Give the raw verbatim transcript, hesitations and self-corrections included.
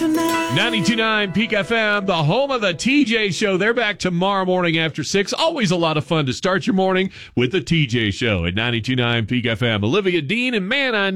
tonight. ninety-two point nine Peak F M, the home of the T J Show. They're back tomorrow morning after six. Always a lot of fun to start your morning with the T J Show at ninety-two point nine Peak F M. Olivia Dean and Man, I